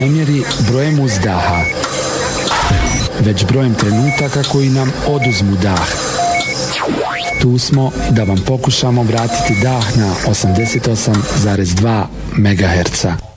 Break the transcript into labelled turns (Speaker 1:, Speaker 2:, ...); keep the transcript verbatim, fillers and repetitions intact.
Speaker 1: ne mjeri brojem uzdaha, već brojem trenutaka koji nam oduzmu dah. Tu smo da vam pokušamo vratiti dah na osamdeset osam zarez dva megaherca.